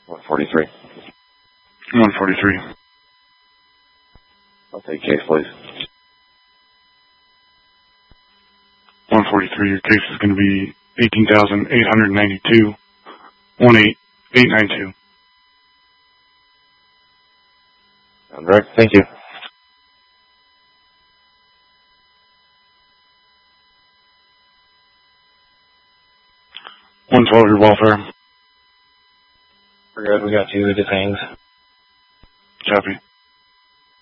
143. 143. I'll take case, please. 143, your case is going to be 18,892, 18892. Sounds right. Thank you. 112, your welfare. We're good. We got 2 detained. Copy.